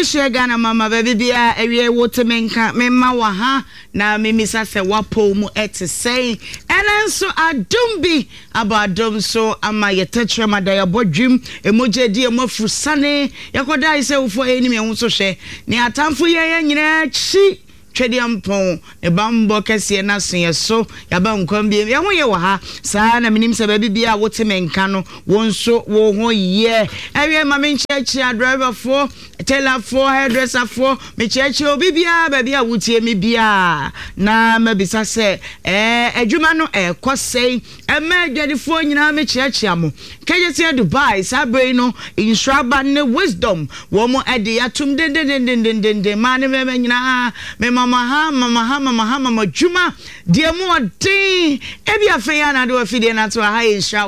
share Ghana mama baby bia ewie wotemenka memma wa ha na memisa se wapo mu ete say enanso adumbi abadom so ama yetetre madaya bodwim emojedi emofrusane yakoda ise ufo enim ehun so hwe ne atamfo ye nyina chi twediampon e bambo kese na so so yaba nkwan bi ye ho ye wa ha saa na menim se baby bia wotemenka no wonso wo ho ye ewie ma menchechi driver for tailor for hairdresser for me chechi obi bia baby a wutie me bia na mabisa se adwuma no kosei ma adwadifo nyina me chechi amo kejeti Dubai sabre no insuraba ne wisdom wo mo ade atum den ma ne me nyina me mama juma die mo din ebi afeya na do afide na to ha insha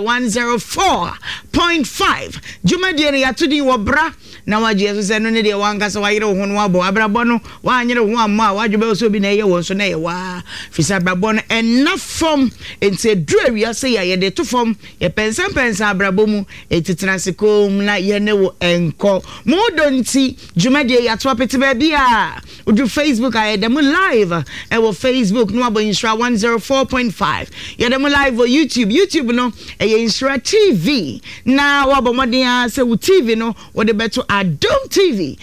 104.5 juma die ya to din wo bra na waje so no ne de wanka so wayere ho no abo abrabo no wa anyere ho amma wadwebe so bi na ye wonso na ye wa fisa abrabo no enough from ente duawi ase ye de to from ye pensa abrabo mu etitransikom na ye ne wo enko mo donti jumade ya to apete ba bia udu Facebook I dem live e wo Facebook no abo insura 104.5 ye dem live on YouTube no e insura TV na wo abo modern se wo TV no wo de beto Adom TV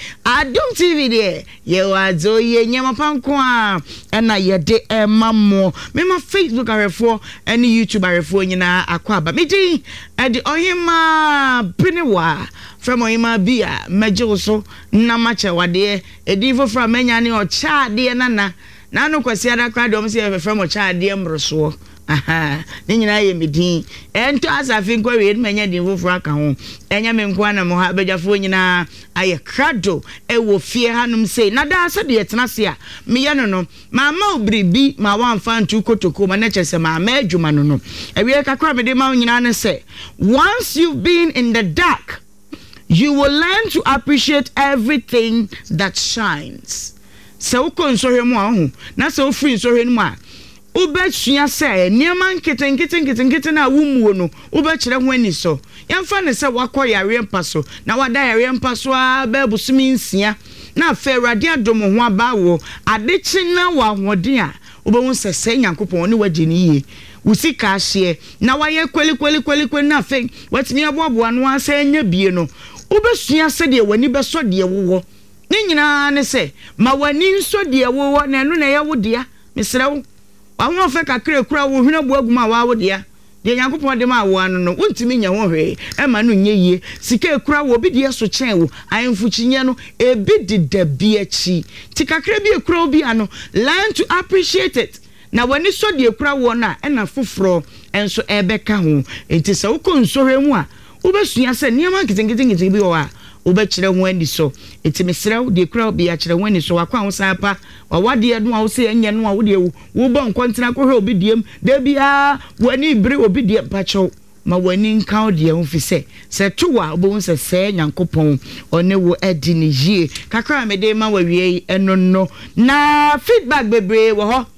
there ye wazo ye nyama panko a na ye de emamo me ma Facebook arefo and YouTube arefo nyina akwaba me din e de oyema pinewa from oyema bia meje so na mache wade e di fo from menya ne o cha de na no kwasi ada kwa dom se from o cha de mroso aha ni nyina ye medin ento asafi nkwa we menya din foforo aka ho enya me nkwa na mo ha bejafo nyina aye krado e wo fie hanum sei na da asa de yetena se a me ye no mama obribi ma wanfa ntu kotoko ma na chese ma adwuma no ewe kakra me de ma nyina ne se once you've been in the dark you will learn to appreciate everything that shines so ko nsohwe mu a ho na so free nsohwe mu a ubechia se niema nketen na wumuo no ubechire ho ani so yemfa ne se wakoyare mpaso na wada yare mpaso a babusumi nsia na fa awurade adom ho abawo adechi na wa hoden a ubehun sese nyankopon ne wageni ye usika hye na waye kweli na fa watimi aboabo no asa nya bie no ubesua se de wani beso de wo ne nyina ne se ma wani nso de wo na enu na ye wo dia misrewo awon fe kakre kura wo hwena bo aguma wa wo dia de nyankopon de ma wo anu no untimi nya ho hwe e ma no nye yie sika kura wo bi de so chen wo ayemfu chinye no ebi de dabi achi ti kakre bi kura obi anu learn to appreciate it na wani so de kura wo na e na foforo enso ebeka ho enti se wo konso hwe mu a wo besua se niam nketen bi wo a ubechire ho ani so etimesrew de kura obi a kire ho ani so wakwa ho sanpa wawade no a wo se enye no a wo de wo bo nkontena ko hwe obi diem da bia wani bire obi de pacho ma wani nka o de ho fi se towa obo se se nyankopon one wo edi ni yie kakra me de ma wawie eno na feedback bebre wo ho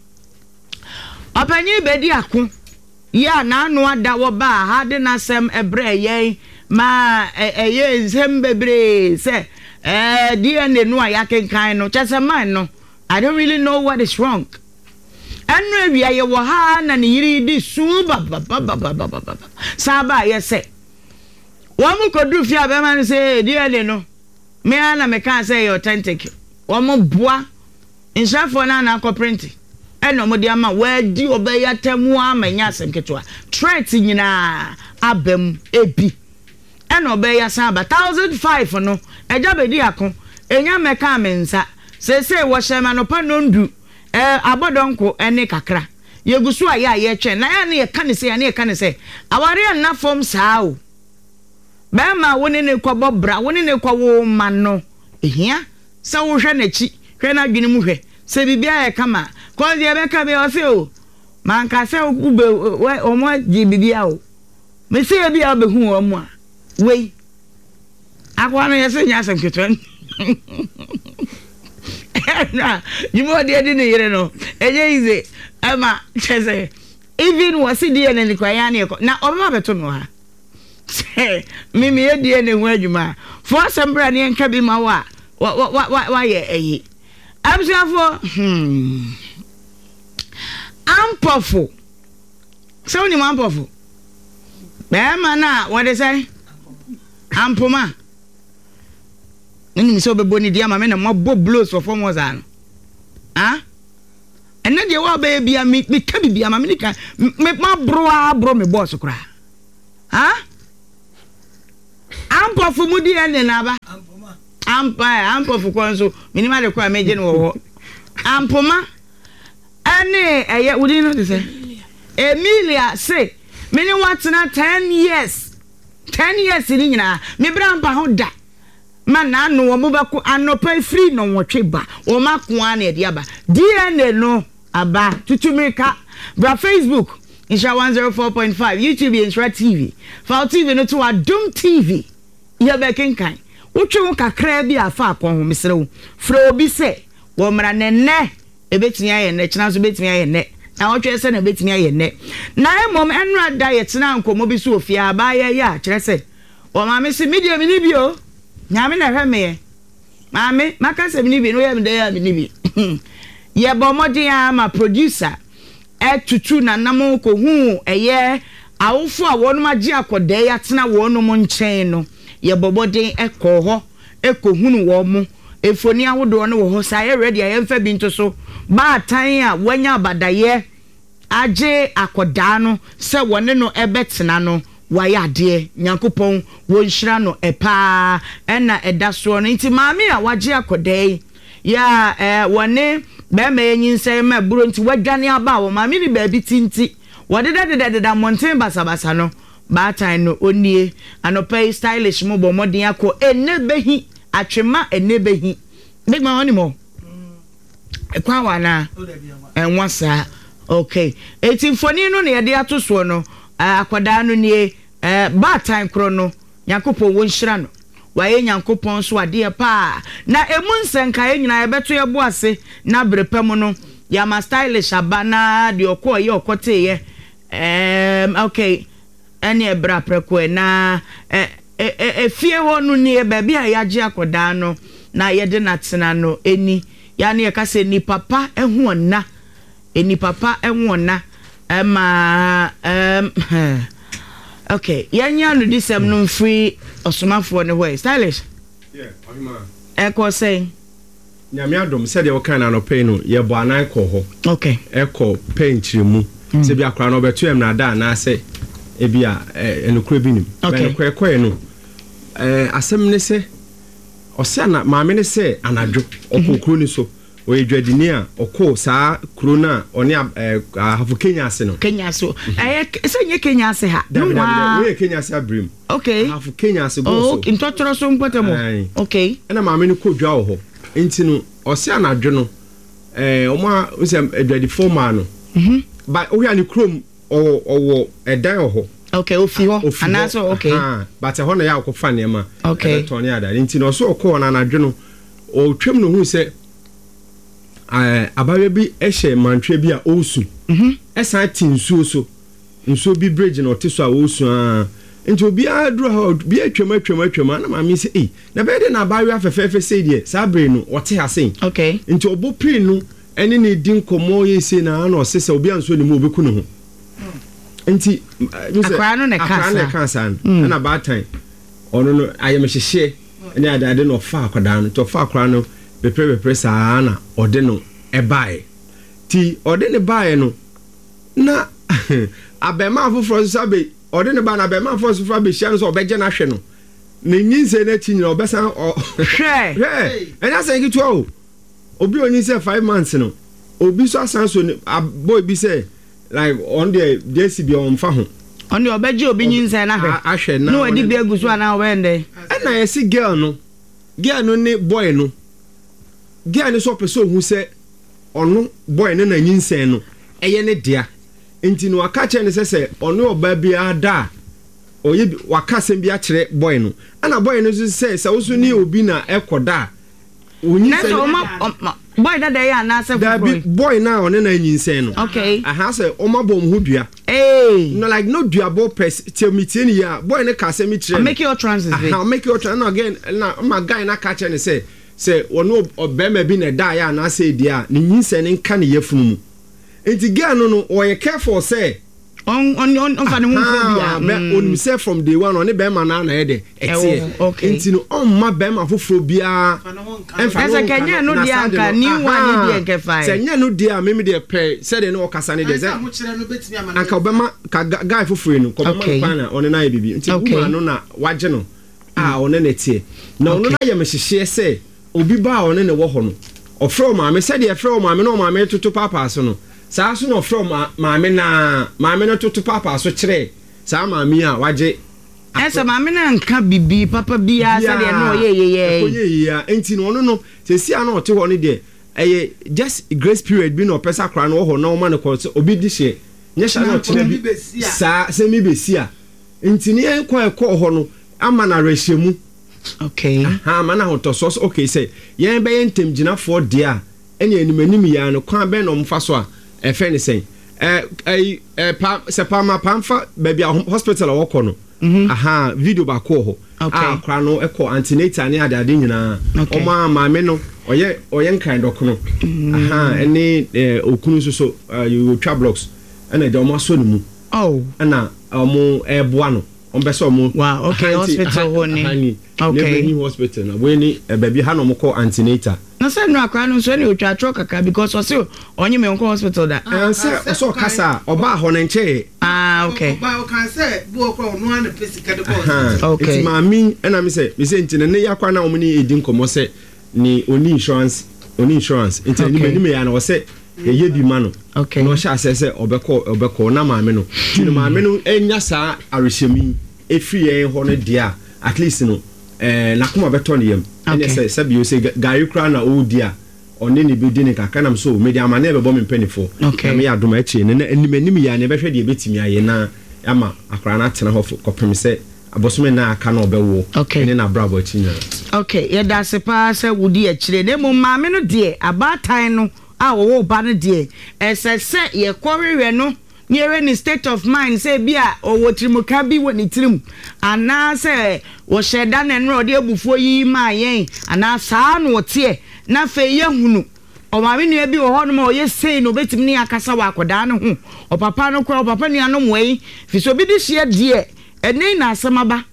apanyi bedi ako ya na anu ada wo ba ha de na sem ebre yen ma eye zembebre se DNA no ayakenkan no chese man no I don't really know what is wrong anu awia ye wo ha na ne yiri di su ba saba ye se wo mu kodu fi abema no se DNA no me ana me kan say authentic wo mu boa insafo na na ko print eno mo dia ma wa di obeya temu amanya semketo threat nyina abem ebi eno be ya san ba 1005 no eja bedi akon enya meka mensa se wo shema no pa no ndu abodonko ene kakra yegusu aya ye twen na ya ne ye kane se aware na form sao be ma woni ne kwabo bra woni ne kwawo ma no ehia se wo hwe na chi hwe na dwene mu hwe se bibia ye kama ko de be ka be o se o man ka se ube o mo ji bibia o me se bia be hu o mo a wey akwana yese nya asem ketwen na jimo de de ne yere no eje ize ama cheze even wasi de ne kwaya ne na obama beto no ha mimi ye de ne hu adwuma fo asembra ne nka bi ma wa why ye absuafo ampofo so ni ampofo be ma na what they say ampoma nini so be boni dia ma me na mo blows for formos an and then the wa baby me ka bibia ma me ka me ma bro me boss kra ampofo mudi ene na ba ampofu kwanso minima de kwa meje no wo ampoma ane eye wudi no de say Emilia say mini watena 10 years ni nyina me bra mpa ho da man na no wo mobako anopa free no wotwe ba wo mako an e de aba DNA no aba tutumika bra Facebook Insha 104.5 YouTube Insha TV Fall TV no to Adum TV ye be kenkan wotwe kakra bi afa akon ho misrew fra obi se wo mra nenne ebetimi aye ne kina so betimi aye ne na wotwe se na betimi aye ne na emom enra diet na nkomo bi so ofia ba ye ya kire se wo ma me se media mi ni bio nyame na hwe me mame maka se mi ni bi no ya mi de ya mi ni bi ye bo modin ama producer tutu na namo ko hu eye awofo a wonu magye akoda ya tena wonu mo nchen no ye bobodin ekoho ekohunu wo mu efoni ahodo no wo ho sai ready ya mfa bi ntoso ba tan a wanya abadaye age akoda no se wone no ebetena no waya ade nyankopon wo nhira no epa ena edaso no nti maami a wagye akoda ya wone be ma enyinsɛ ma buro nti wadwane aba wo maami ni ba bi tinti wadededededa mountain basabasa no ba tan no onie anopai stylish mo bo modin akọ enebehi atwema enebehi big man oni mo ekwa wana enwasa okay etimfoni no ne yede atoso no akwada no nie ba tan kro no yakopɔ wo nhira no waye nyankopɔn so ade pa na emu nsenka nyina yebeto ye bo ase na brepam no ya ma stylish abana de okoye okote okay ene ebra preko na fie ho no ne ba bia yaje akoda no na yede na tena no eni ya ne ka se ni papa ehu ona eni papa ehu ona okay yanya no disem no free osomafo ne way stylish eko say nyame adom said you can no pay no ye bo anan ko ho okay eko penchire mu se bia kra no beto em na da na se e bia enukura binim be ko no asem ne se ose na maame ne se anadwo okokuru ni so o edwadini a okọ saa kuro na oni hafu Kenya ase no Kenya so se nye Kenya ase ha no we Kenya ase abrim okay hafu Kenya ase go so intotoro so mpotemo okay na maame ni ko dwa ho enti no ose anadwo no oma use edwadi forma no ba o ya ni krom owo edan ho okay ofi ho anaso okay but ho na ya akọfa ne ma okay toni ada enti no so okọ na anadwo no o twem no hu se abawe bi ehye mantwe bi a osu esan tinsuo so nsuo bi bridge no teso a osu nti obi adro ha bi atwam na ma mi se na be de na abawe afefefe sei de sabre no wote hasen okay nti obo pri no ene ne din komo yesi na na osese obi anso ne mu obeku no ho nti akra no ne kansa na ba tan ono no ayemhyehyɛ ene adade no fa akwada no to fa akra no beprepre saa na ode no ebae ti ode ne bae no na abema afoforo sabe ode ne ba na abema afoforo be hia no so obeje na hwe no na nyinse na ti nyina obesan hwe enya se gitu o obi oni se 5 months no obi so asan so boy bi se like on the JCB on fa ho on the obeje obi nyinse na hwe no odi bi aguso ana wende na yesi girl no ne boy no gia ne so person hu se ono boy ne na nyinsen no eye ne dia enti no aka che ne se ono oba bi ada oye waka sem bi a kire boy no ana boy no se so ni obi na ekoda onyinsen boy da ya na se boy na ono na nyinsen no okay aha se o ma bom hu dua no like no dua bo press tell me tin ya boy ne ka se mi kire make your transit again na my guy na ka che ne se say ono obema bi na da ya na say dia ne nyinse ne nka ne yefunu mu enti girl no o careful say on fa ne hu bia on say from day one on bema na na de etie enti no on ma bema foforo bia enfa no kenya no dia nka ni one dia nke fa say nya no dia me de pe say de no okasa ne de say anka obema ka guy foforo no ko bema pana on na bibi enti woman no na waje no on na tie na on na ye me hihye say obi ba on ne wo ho no ofro ma me say de ofro ma me no ma me toto papa so no saa so no from maame no toto papa so kire saa maame a waje esa maame na nka bibi papa bia se de no ye enti no no se sia no ote ho ne de eye just grace period bi no pesa kra no ho no ma no ko obi di hye nye sha no kire bi saa se mi besia enti ne ekọ ho no ama na rehemu okay mana ho to so okay say yen be yen tem gina for dia ene animanim ya no kwa be no mfa so a efe ni sen pa pamfa baby hospital a woko no video ba ko ho kra no eko antenatal ne adade nyina o ma me no oye nkan doko no ene okunu so you twa blocks ene de o ma so no mu na omo eboa no on be so omo wow okay hospital ho ni okay ni hospital na we ni baby ha no mo ko antenatal na say no akra no so ni otwa tro kaka because o say onye me nko hospital da say so kasa oba ho na nche okay oba o kan say bu okro no an physical the hospital okay it's mami na me say ntine ne yakwa na omni edi nkomo say ni oni insurance ntine ni me ya na o say ye bi ma no okay no sha say obeko na mami no tinu mami no enya sa arehemi efri yen ho no dia at least no na kuma beto ne yam ene say bi o say gari kra na o dia oni ne bi di ne kaka nam so media ma na be bo me penifo na me ya doma achi ne animanim ya ne behwe de betimi aye na ama akra na tena ho kopem say abosome na aka na obewo ne na bravo achi nya okay ye da se pa say wudi achire ne mo maame no de abatan no a wo ba no de ese ye kworehwe no near any state of mind say bia owo trimuka bi woni trim ana say wo sheda na nro de abufuo yi ma yen ana saa no tie na fe ye hunu o ma me nua bi wo ho no ma o ye sei no betim ni akasa wa akoda no ho o papa no kro o papa nua no mwei fi so bi di hye de eni na asemaba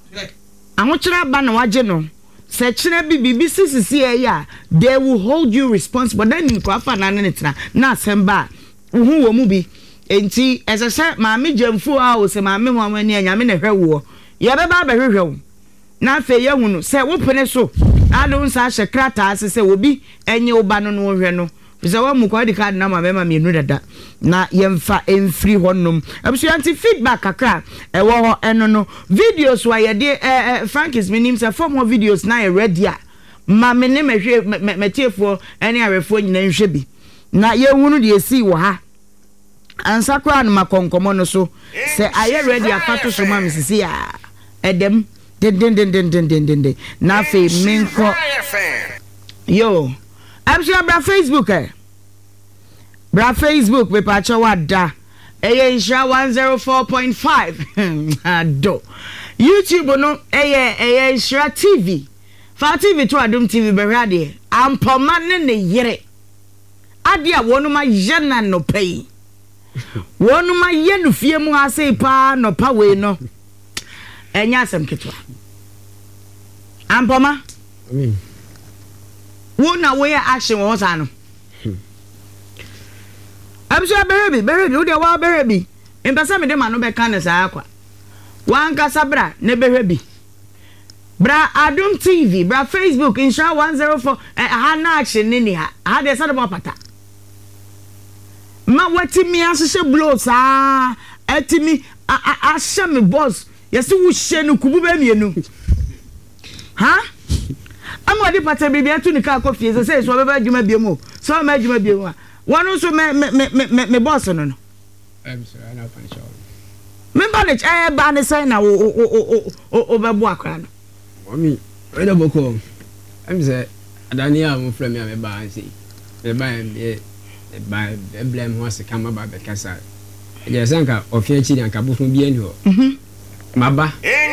ahokyera ba na waje no se kire bibi sisisi ya they will hold you responsible then in kwafa na netra na asemba hu wo mu bi enti esese maami jamfu a o se maami ho amani anyame na hwewo ye be ba hwehwew na fe ye hunu se wo pene so ado nsa hye krata ase se obi enye oba no no hwe no se wo mu kwa di card na mama mienu dada na yemfa enfri honnom abusu anti feedback kakra wo ho eno no videos wa ye de Frank is meaning se form of videos na ye ready a mama ne mehwe metiefo ene arefo nyina nhwe bi na ye hunu de esi wo ha ansakwa na makonkomo no so say aye ready afato so ma misisi ya edem den na fe menko yo absha bra Facebook we pa cha wada Insha 104.5 ado YouTube no Insha TV fa TV to Adom TV berade ampoma ne yere ade a wonu ma yena no pay wonu ma yenu fie mu ase pa no pa we no enya asem ketwa ampoma wona we action wo sa no abso berebi wo de wa berebi empesa me de ma no be kan sa akwa wan kasabra ne berebi bra Adom TV bra Facebook Insha 104 ha na action ni ha de sa de pata ma watimi asese blows atimi asha me boss yesi wo hye no kubu ba mienu ha ama de pata bibia tu ni ka kofie se so be ba djuma biemu so ma djuma biemu wonu so me boss no I'm sorry I na fan show me manage ba ne say na o be bo akra no mami we da boko I'm say adania mo frame me ba ansi me ba by blame was come about the casa. There's anka of your chili and cabufun bien ho. maba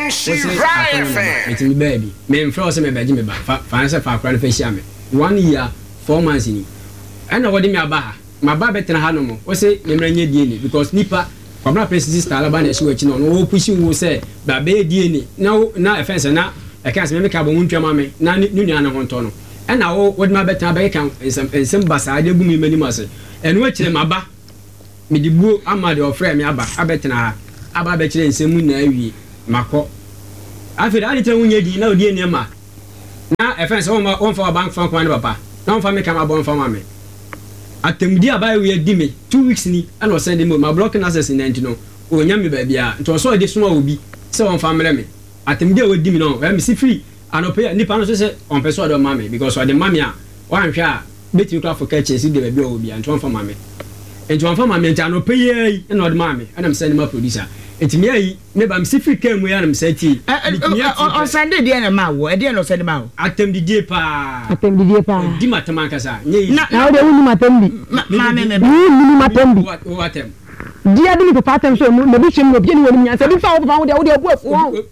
it's me baby me mfrɛ sɛ me bɛgye me ba fa sɛ fa akora no fa hyia me 1 year 4 months ni ɛna wɔde me aba ha maba bɛtena ha no mo wo sɛ memra nyɛ DNA because nipa kwabra president star laba na ɛhye wɔ akyi no wo pushi wo sɛ ba bɛyɛ DNA na offense na ɛka sɛ me ka bɔ mu ntwama me na ne nua no ho ntɔ no ɛna wo wɔde ma bɛtena bɛyɛ kan nsɛm basaa de gu me manim ase ɛno akyire maba me di buo ama de ɔfrɛ me aba abɛtena ha aba bɛkyerɛ nsɛm na awie makɔ afei ade tɛ wonyɛ di na odi eni ma na offense wɔn fa bank fan kwan ne papa na wɔn fa me kama bɔ wɔn fa ma me atemdi aba we di me 2 weeks ni ana ɔsɛn de me ma block na access na ntino onya me ba bia nti ɔsɔ de soma obi sɛ wɔn fa mrɛ me atemdi a wodi me no me si free anope nipa no so sɛ on person do ma me because ɔde ma me a wɔanhwɛ a betimi kra for catch si de ba bia obi nti wɔn fa ma me nti wɔn fa ma me nti anope yi na ɔde ma me ana me sɛ ne ma producer nti me ayi me ba me si free kan mu ya na me sɛ ti on Sunday de na ma wo e de no sɛ de ma wo atemdi die pa di matama kasa na o de wuni matembi ma me wuni matembi o atem dia de ni papa atem so me bi hwem no bi ni woni nyansa bi fa wo papa wo de abu afu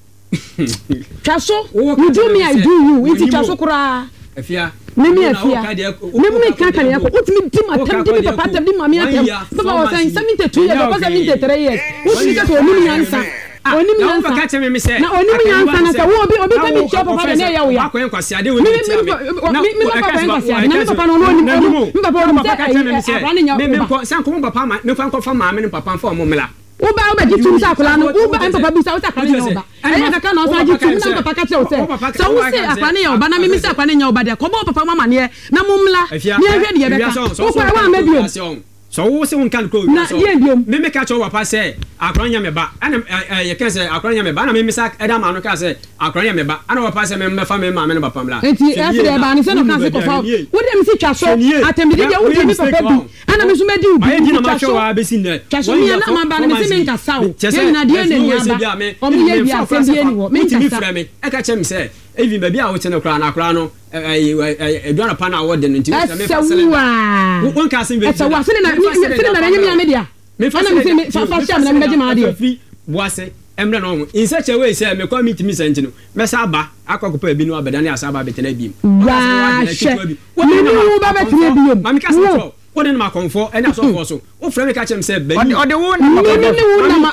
chaso you do me I do you iti chaso kura afia mimi afia mimi kaka ne yako utimi di matem di papa atem di mami atem papa was saying 72 years papa 73 years utimi ka to ni nyansa oni mi nyansa ka teme me se na oni mi nyansa na se wo obi ka mi chop papa na ya wo ya akwen kwase ade wo ni tia me mi papa kwase ade na papa no oni mi papa no ka teme me se me ko san ko papa ma me fa ko fa ma me papa fa mo mela uba jitum sa akula no uba papa bi sa uta akula ne oba ayi kaka na osa jitum na papa ka tell say so wo say akula ne oba na me say akula ne oba de ko bo papa mama ne na mumla ne hwe de ye beka wo kwa wa mebiom so wo se won kan ko na ye biom me ka cho papa say akula nya me ba ana ye kan say akula nya me ba na me sa eda ma no ka say akula nya me ba ana papa say me fa me ma me papa mla enti ese de ba ni se no kan se ko fa wo de me si twa so atembi de wo de mi papa bi ana me so me di ubi twa so wa be sin de twa so mi na ma ba na me se me nka sawo ye na de ne nya ba o mu ye bia se de ni wo me nka sa me e ka chem say even baby a wo tene kra na kra no eduana pa na wo de no nti me fa sele won ka se be esa wa sele na nyame na dia me fa na me fa sha na me je ma dia free boase emre no in such a way say me come meet me sent no me sa ba akwakopa bi no abeda na asa ba betena bi wa she me ni ba betena bi ma me ka se so wo de na ma konfo ena so for so wo frɛ me ka chem say bani o de wo na ma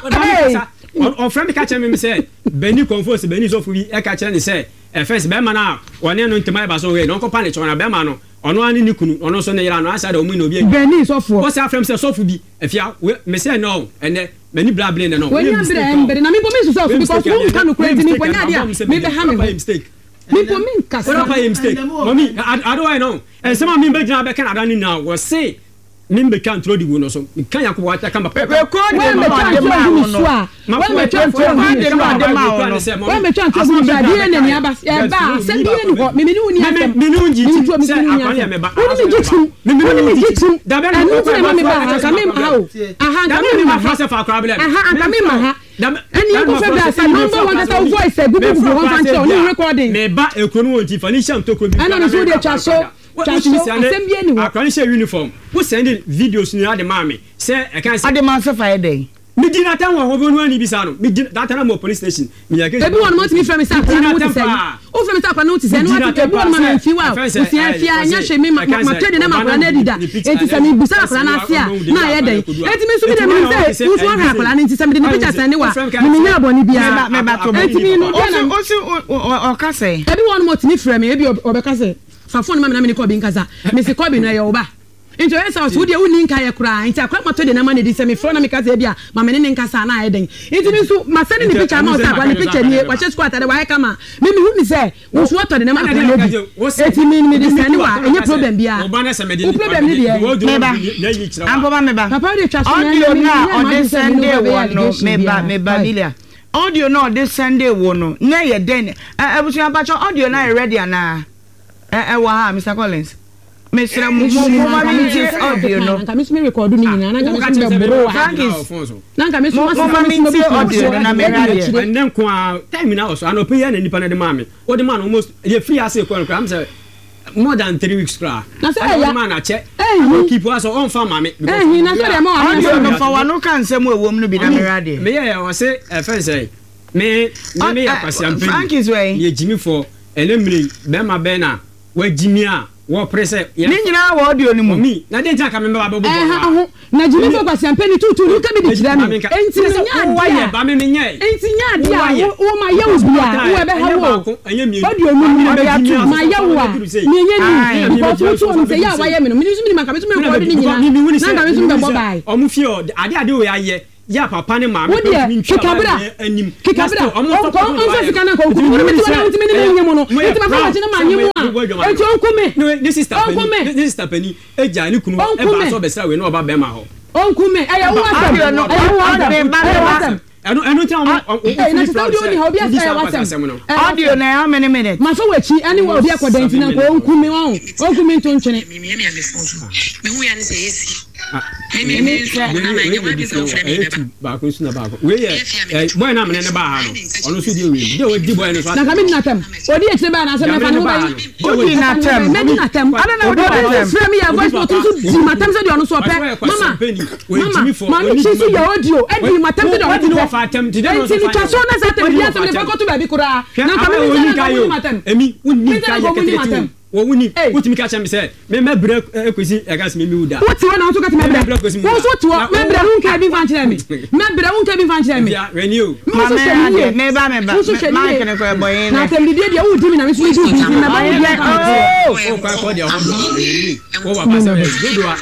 o frɛ me ka chem me say bani konfo se bani so fu bi e ka chere ni say first be ma na wone no ntema ba so we no ko pa ne chona be ma no ono ani ni kunu ono so ne yira no asa da omu na obi bani so fu wo say afrem say so fu bi afia me say no ene many bla bla no we na bra na me po me so because who can credit me kwa dia me be ha me mistake me po me nkasa what about mistake mommy I don't know and some me be gina be kan adani now we say nimbe kan throw the go no so kan yakọ wata kan ba pe ko de ma de ma no when me try to de ma when me try to do that dey na ni aba e ba se dey ni ho me ni uni atem me ni unji ti se akọle me ba uni mi jitu da be no ko ma me ba ka me ma ha o aha ka me ma fa se fa akọra bele aha ka me ma ha eni ko fe bla sa number one that voice e gugu one fan show ni recording me ba ekonu won ti fa ni sham to ko bi ana no so dey cha so asem bi eni ho akọni se uniform who send videos ni ade ma me say e kan say ade ma se fa e dey mi dina tan wo ho bonu ani bisa no mi dina that time mo police station mi ya ke ebi won mo ti mi frame sa kwa no ti say o frame sa kwa no ti say no wa ebi won ma me fi wa o si afia nya hwe mi ma trade na ma kwa na dida enti say mi busa kwa na ase a na ye dey enti mi so bi de mi say wo so ha kwa na enti say mi de ni picture say ni wa mi nya aboni bia enti mi no o ka say ebi won mo ti mi frame ebi obeka say fa phone ma me ni ko bi nkaza me se ko bi na ye oba into esa so dia woni nka ye kra nti akwa mato de na ma ne di se me fro na me kaza bia ma me ne nkasa na ye den nti mi so ma send ni picture ma o sa kwa ni picture ni wa che squat de wa ye kama me hu ni se wo so to de na ma na di eti mi di send wa enye problem bia o ba na se me di problem ni de me ba ambo ba me ba papa de twa so audio na on this Sunday wo no me ba bilia audio na on this Sunday wo no na ye den abusu abacho audio na ready ana wa ha Mr Collins Mr Mumamiti audio no nka me record ni nyina na nka me bro wa na nka me Mumamiti audio na me radio and then kwa time na also anope ya na nipa na de mama o de man almost ye free as e kwa am say more than 3 weeks kra na say ya man na che I keep us on farm mama na say ya ma audio no fa wa no kan sem ewom no bi na me radio me ya wa say e fe say me ya kwasiampe Frank is way ye Jimmy for enemri be ma be na wa Jimmy a wo prese ni nyina wo audio ni mu mi na de ntia ka me ba bobo na Jimmy for kwasiampe ni tutu lu ka bi de kira mi enti nya wa ye ba me nye enti nya dia wo ma ye wo bia wo be ha wo audio ni ma ye wo ni nye ni because wo so say ya wa ye me no mi ni ma ka me so me ko ni nyina na ka me so me bo bai omu fie ade wo ya ya papa ne maame ko min kikabra onko sika na ko mi ti wona ntimi ni nyemo no enti ma fa na ma nyemo a enti onkume ni sister pani eja ni kunu e ba so be sra we no oba be ma ho onkume eya wo asem enu ti am na studio ni ho bia say wasem audio na how many minutes ma so wachi ani wo bia ko denti na ko onkume nto ntwene me hu ya ni say esi boy na mene ne ba ha no ono so die we de we di boy no so na ka mi na tem odi e tire ba na se me fa no ba odi na tem me na tem ana na odi na frame ya voice note so di matam se de ono so pe mama mi chi so ya audio e di matam se de ono so fa tem ti de no so fa so na sa tem dia se me fa ko to ba bi kura na ka mi ni ka yo emi unni ka ye ketete wo wuni wotimi ka cha me se me mebra ekosi e gas me mi wuda woti wona so ka ti mebra wo so ti wo mebra hun ka bi fan chire me mebra hun ka bi fan chire me ya renew me ba ma ke ne ko boy na tem dia dia wudi mi na me so di me ba dia o ko dia o wa pasa do a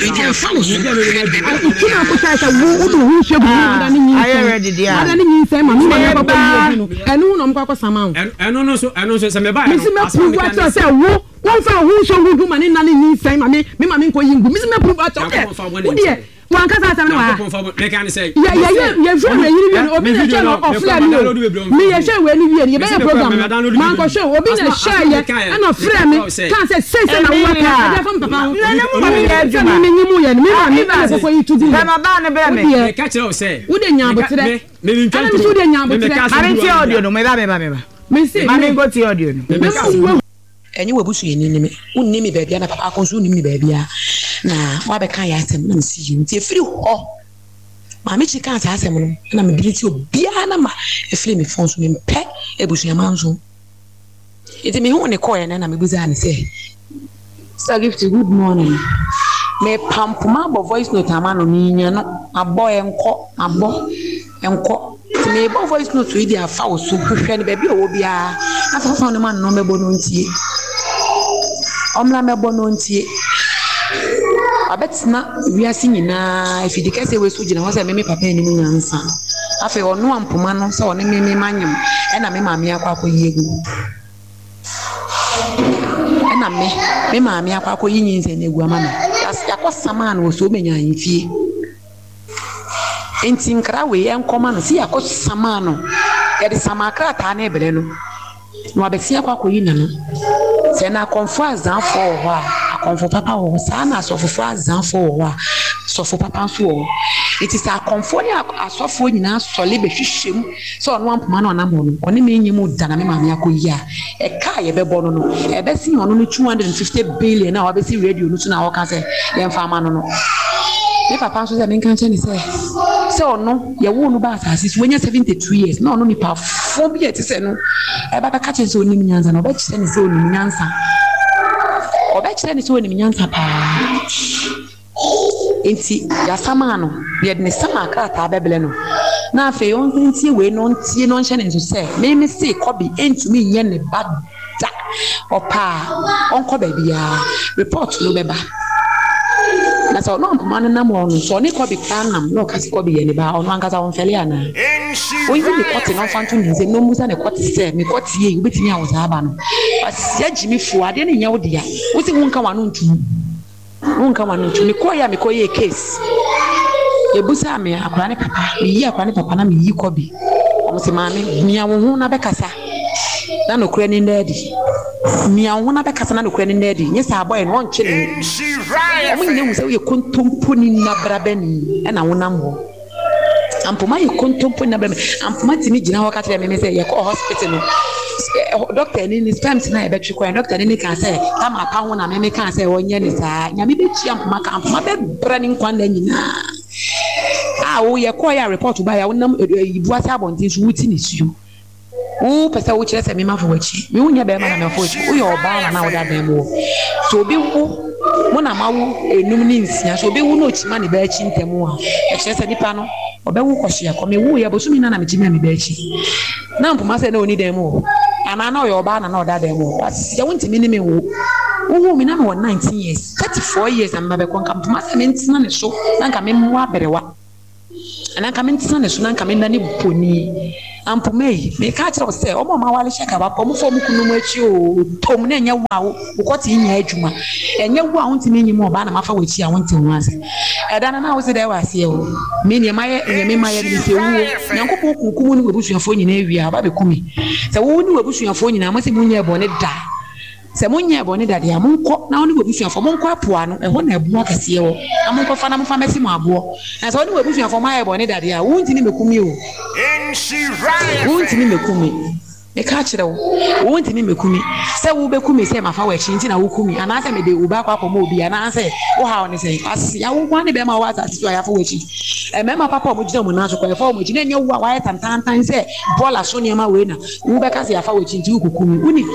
kina ko ta wo do hu shebu ada ni ni I ready dia ada ni ni sai ma mi ma ko ba ni enu no mko ko sama eno so se me ba mi si me prove what to say wo won fa hu so gudu ma ni na ni sai ma mi nko yingu mi si me prove what to wo dia wan ka sa na wa me kan say ya show me yiri wi obi na show of flame mi ya show we ni wi ni be program man ko show obi na share ya na frame mi kan say na wo ka ya fam papa mi ni mu ya ni mi ma ko yitu di ma ba na be me ka kire o say wo de nya botre me mi ntwa mi so de nya botre ma ti audio no me ba me say ma go ti audio no enyi webusu ye ni me unni mi baabia na papa konso unni mi baabia na wa be kan ya asem na msi yi nti efiri ho ma me chika asa asem no na me biliti obia na ma efiri mi fonso me mpe ebusu ya manzo iti me hu ne koye na me buza ne say sir gift good morning me pampuma bo voice note amano ni nya no abo enko ti me bo voice note wi dia fa osu hwehwe ne baabia wo bia afa no man no mebo no ntie omla mebo no ntie abetina wiase nyina ifidika se we so gina ho se me papa ni mu nyansa afa ono ampoma no se one me manyem e na me maame akwa yegu e na me maame akwa yinyin na egu amana yakosama no so menya yifie enti nkra we enkoma no si yakosama no e de samakra ta na ebele no no abesia kwa yina no se na konfo azanfo ho a akonfo papa ho sa na asofo azanfo ho a sofo papa nso ho it is a konfo ni asofo nyina sole behwehwem so ono ampoma na onamo no one me nyem dana me maame akoyi a e ka ye bebo no e be si ono no 250 billion na obesi radio no so na wo ka se ye mfa ama no me papa nso se me kan che ni se ono ye wo no ba asase so wenya 72 years na ono ni pa fo bi eti se no e ba ka che so onim nyansa na oba che ni se onim nyansa pa enti ya sama no ye de sama krata bebele no na afi on ntie we no ntie no nhye ne nso se me se kobi entumi nye ne bada opa onko ba bia report no beba na so no mpoma na mo no so ne kobi kanam no kasi kobi ye ne ba ono ankasa on fele ana o yi ne kote no fanto ni ze no musa ne kote se me kote ye ubetimi a wo za ba no asia jimi fu ade ne nya wo dia wo se wonka wano ntu me koya case ebusa me akwa ne papa me yi akwa ne papa na me yi kobi o se maame mia wo hu na bekasa na no kura ni ndadi mia wo na bekasa na no kura ni ndadi nyesa boy no onche ne o me nyu se ye kontompo ni na brabani e na wo nambo ampoma ye kontompo na brabani ampoma timi gina ho ka tire me se ye ko hospital no doctor ni sperms na ebetwe kwa doctor ni kan say kama pa ho na me kan say wonye ni saa nya me be chi ampoma ka ampoma be bra ni nkwa na nyina wo ye call ya report ba ya wonam ibuase abontin so wuti ni suo wo pesa wo kire se me ma fo wachi me wonya be ma na me fo wachi wo ye oba na wo da dan mo so obi wo mo na ma wo enum ni nsia so obi wo no chima ne ba chi ntemu a e kire se nipa no obe wo kwhye ko me wo ye bosumi na me chima me ba chi na mpoma se na oni dan mo ana na yo ba na o da dan mo ya wonti me ni me wo wo me na me 19 years 34 years am ba be kon mpoma se me ntina ne so na nka me mo aberewa ana nka me ntina ne so na nka me na ne boni ampomei me ka kire se o mo ma wale shaka ba po mo fo mo kunu mo achi o tom na nya wa wo ko ti nya adwuma enya wo a wonti me nyi mo ba na mafa wachi a wonti ho ase edana na wo se da wa se o me ne maye nya me maye ni se wo nyankopon kunkumu ni webusuafo nyina awia ba be kumi se wo ni webusuafo nyina mo se mo nya ebo ne da se mo nya ebo ne da dia mo nko na wo ni webusuafo mo nko apoa no eho na ebu akase wo amonko fa na mo fa mesi mo abo na se wo ni webusuafo maye ebo ne da dia wonti ni mekumi o wonti ni mekumi me ka kire wo wonti ni mekumi se wo be kumi se mafa wa chi nti na wo kumi ana se me de wo ba kwa kwa mo obi ana se wo ha oni se as ya wo kwa ne be ma wa ta so ya fa wa chi me ma papa mo gina mo na so kwa fa mo gina nya wo wa ya tantan se bola so ne ma we na wo be ka se ya fa wa chi nti wo kumi woni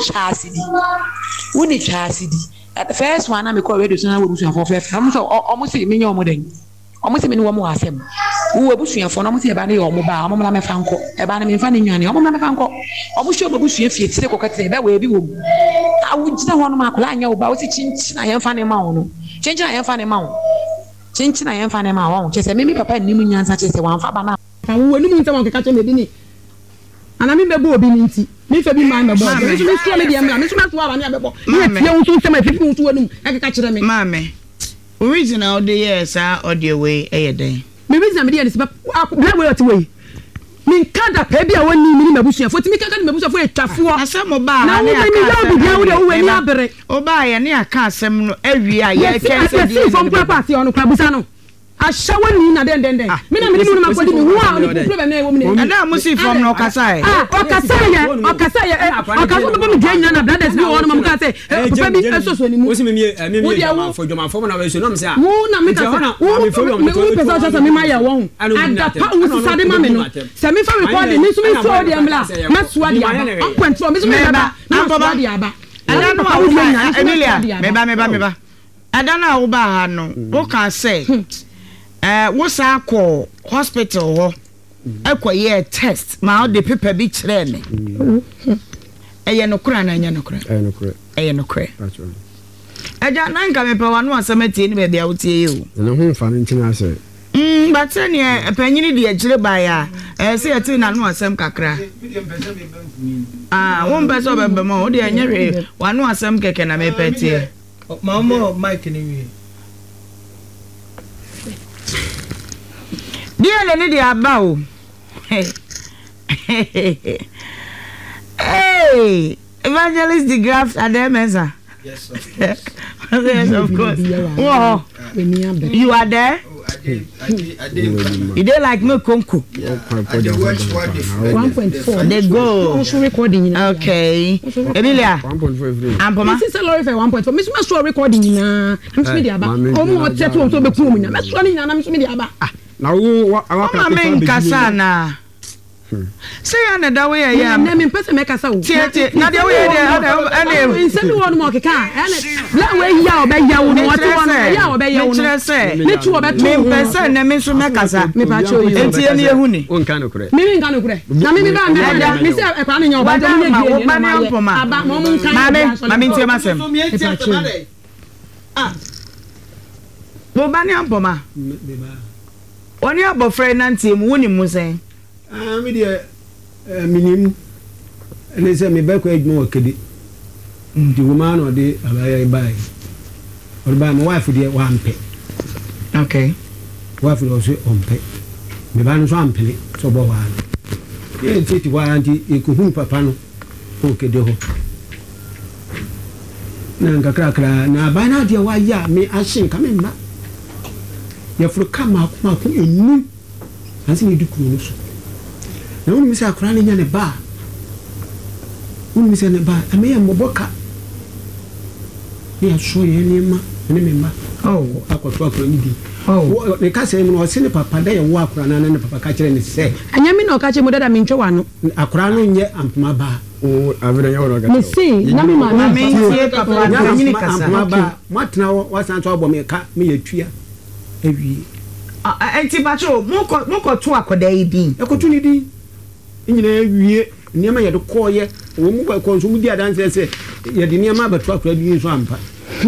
chasi di at the first one na me call radio so na wo busu afo fe am so o mo se me nya o mo den o mo se me ni wo mo asem wo busu afo na mo se e ba ne yo mo ba o mo la me fa nko e ba ne me fa ne nwane o mo la me fa nko o mo show busu afie tire ko katre be we bi wo a wo gina ho no ma kula anya wo ba wo se chinchi na ye fa ne ma wo no chinchi na ye fa ne ma wo chinchi na ye fa ne ma wo che se me papa ni mu nyansa che se wan fa ba na wo ni mu ntam on keka che me bi ni ana mi be bo obi ni nti mi fe bi man me bo mi so mi so me dia me so ma so ara ni abebo ni tie wo so nsema fifi wo so wanum e keka kire me mame original the yes audio way e den me reason me dia ni se ba bla way ot way min kada pa bia woni mi ni mabusua fo ti mi kaka ni mabusua fo etwafo asem ba na wo mi ya obi dia wo de wo ni abere oba ye ne aka asem no awie a ye kense di fo mpa pa se ono kwabusa no ashawo ni na den mi na mi ni mu na makodi mi wo a oni problem na e wo mi ne na musi from no okasa okasa ye okasa no mi dia na brothers bi wo no mam ka se papa bi esoso ni mu o si mi fo djoma fo na we so no mi se wo na mi ka se wo pesa so mi ma ya won ada pa wo sade ma me no se mi fa record mi so mi so dia mla ma so dia ba on point mi so mi ba na so dia ba ada no wo nya Emilia me ba ada na wo ba ha no wo ka se wo sa ko hospital ho akoye test ma o de paper bi kire me eye no kura na nya no kura eye no kura aja na nka me pe wa no asamati ni be bia wotie yo no ho fa ntina se but ne panyini de agire ba ya se yeti na no asam kakra won be so be ma o de anyere wa no asam keke na me petie mama mic ni wi dia le dia ba o hey evangelist the graft ademesa yes of course wow you are there I did. You dey like me konko. I did watch 1.4. They go. I'm sure recording. Okay. Emilia. 1.4. Ampoma. This is a lorry for 1.4. Me so sure recording na. I'm so media ba. Omo hotel to so be ku mu na. Me so ni na I'm so media ba. Na wo aka me nkasa na. Say na da we ya. Na me pese me kasa wo. Tie na de we dey ana nsemi wo no mo keka. Na we ya oba ya wo no to wo ya oba ya wo no. Me tu oba to. Me pese na me so me kasa. Me pa cho you. Entie ni ehu ni. On kan okure. Me nka no kure. Na me ba me se e kwa na nya oba do me die ni na ma. Aba mo mo nka. Mame ntie masem. Bo ba ni ampoma. Oni abofre na ntie mu woni mu sen. Me de minim ene se me ba ko adwuma wakedi ndi woman no de abaya bai or ba my wife de wa ampe okay wife no so ompe me ba no so ampele so bo wa e titi wa anti e ko hun papa no ko kede ho na ngakrakra na ba na de wa ya me ahyen ka me ma ya furu kama ko enu ansi ni dukuru no so na woni misa akura ne nya ne ba woni misa ne ba ameya mboboka ne aso ye ne ma ne me ma akɔto akora ne bi ne ka sɛ mu no ɔse ne papa da yɛwo akora no ne papa ka kyerɛ ne sɛ ɛnyɛ me na ɔka kyerɛ mu dada mentwɛ wa no akora no nyɛ ampoma baa mese na me maame papa nyini kasa ampoma baa moatena hɔ wasan so abɔ me ka meyɛ tua awie enti bacho mokɔto akɔda yi din ɛkɔto ne din nyinaa wie nneɛma yɛde kɔɔyɛ wɔ mu kɔ nso mu di adanse sɛ yɛde nneɛma abɛto akora din nso ampa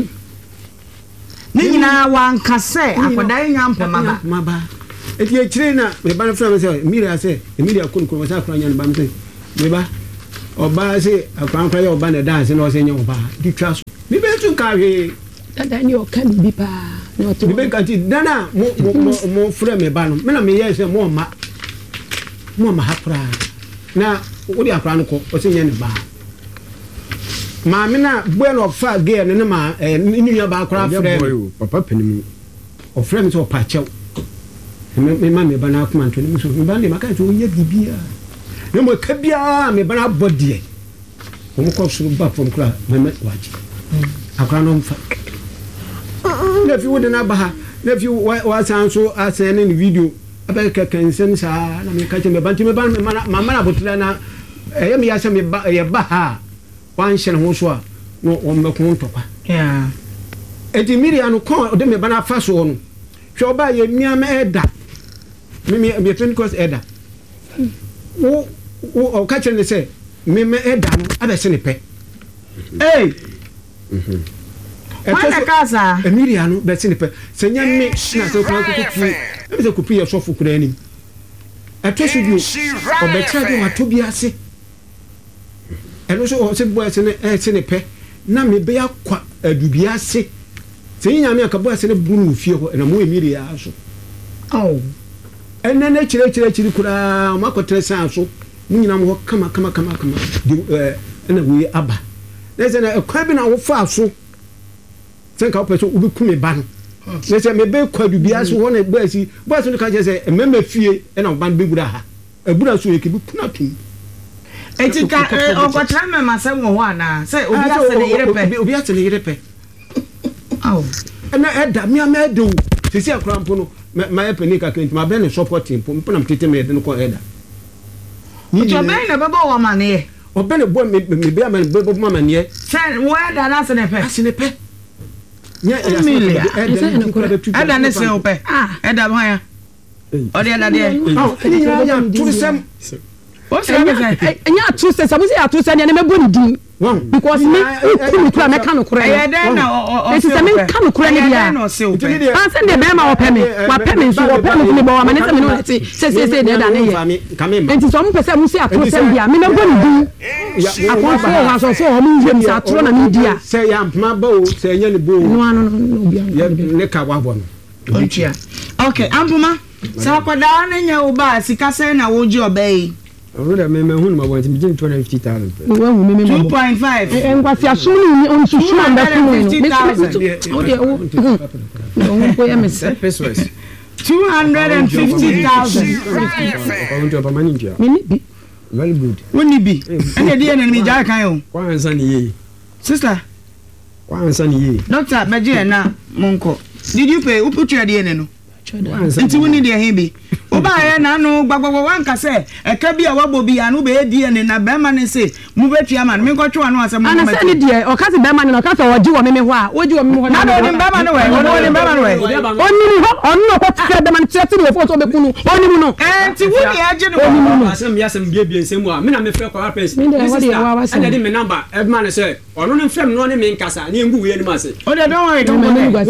ne nyinaa wanka sɛ akɔda yi nya mpoma ba eti ekyire na me ba no fra me sɛ Emilia konkon wasa akora nya ne ba me sɛ me ba oba sɛ akora nkora yɛ oba na dance na ɔsɛ nya oba di twa so me be tu ka hwe dada ni ɔka bibi pa na ɔto me be ka ti dana mo fra me ba no me na me yɛ sɛ mo ma ha pra na wo di akora no kɔ ɔsɛ nya ne ba maame na bueno fa ge ne ma ni ya ba akora fra papa panimu ɔfrɛ me sɛ ɔpa kyɛw me ma me ba na akoma nto ne so me ba ne maka to yɛ bibia ne mo ka bia me ba na bɔdeɛ o mo kɔ suru ba fom kra me waji akora no mfa na fi wo de na ba ha na fi wa san so asen ne video aba ka kansen sa na me ka kyɛ me ba nti me ba mama na botula na ɛyɛ me ya sɛ me ba ɛyɛ ba ha wan hyɛ ne ho so a no o me ko ntɔkwa eti Emilia no kon de me ba na fa so no hwɛ oba ye miam ɛda me 20 course ɛda wo ka kyerɛ ne sɛ me ɛda no abɛse ne pɛ Why casa? Emilia no bɛse ne pɛ sɛ nya me na sɛ kwan kokopi me sɛ kopi yɛ sɔfo kura anim ɛtɔ so bio ɔbɛkyerɛ de wato bi ase ɛno so ɔsɛ bɔ ɛse ne ɛse ne pɛ na me bɛ akwa adubi ase sɛ nya me akabɔ ɛse ne bunu fie hɔ na mo Emilia aso ɛnɛ ne kyerɛ kura makotre san so mu nyina mo kama di ɛna we aba na sɛ na ɛkwa bi na wo fa so sɛ ka wopɛ so wobɛku me ba no na sɛ mebe kwadu bia so hɔ na baasi no ka kyerɛ sɛ mɛma fie ɛna wo ba no bɛwura ha abura so yɛkɛ bi kuna pim eti ka ɔkɔkyerɛ mɛma sɛ wɔ hɔ anaa sɛ obi ase ne yere pɛ ɛna ɛda meama ɛda o sɛsi akora mpo no mayɛ pani kakra nti mabɛ ne support mpo mpo nam tete mɛyɛde no kɔ ɛda nti ɔbɛn na bɛbɔ wɔ amaneɛ ɔbɛ ne bɔ mebe ama bɛbɔ amaneɛ sɛ wɔ ɛda no ase ne pɛ ɛda ne sɛ wo pɛ ɛda bɔ ya ɔde ɛda deɛ ɛnyɛ ato sɛ sɛ wosɛ ato sɛ deɛ ne mɛbɔ ne din because me ukuru kura mɛka no kora ɛti sɛ menka no kora ne bia ansɛ deɛ bɛrima wɔpɛ me wapɛ me nso wɔpɛ me ne bɔwɔ ma ne sɛ me ne wɔte sɛsɛsɛ deɛ ɛda ne yɛ enti sɛ ɔmo pɛ sɛ mo sɛ ato sɛ bia me mɛbɔ ne din akɔnfo wɔ asɔfo wɔ ɔmo nhwɛ mu sɛ atoro na medi a sɛ yɛ ampoma ba o sɛ ɛnyɛ ne bo ne ka wabɔ no ɔtua okay ampoma sɛ akɔdaa ne nyɛ wo ba sika sɛ na wogye ɔbɛ yi Oda me hu no want to begin 250,000. 2.5. Enkwasi asunu ni onsusu anda kunu. O de o ko ya mese. Pesos. 250,000. Mini very good. Woni bi. Ene de ene mi ja kan o. Kwa ansa ni ye. Sister. Kwa ansa ni ye. Doctor meje na monko. Did you pay? Who put your ene no? Nti woni de he bi. Oba ye na no gbagbagba wanka se eka bi a wabo bi anu be di ene na be ma ne se mu betua ma me nkotwe anu asem mo ma. Ana se ni de o ka se be ma ne no ka se oji wo me ho a oji wo me ho na no ni be ma ne we oni be ma ne we oni ni ho oni no ko tire be ma ne tire ti wo foto be kunu oni mu no nti woni aje no oni mu no asem yasem bie nsemu a me na me frɛ kwa press ana de me number e ma ne se ono ne frɛ me no ne me nkasa ne ngu we ni ma se o de don worry don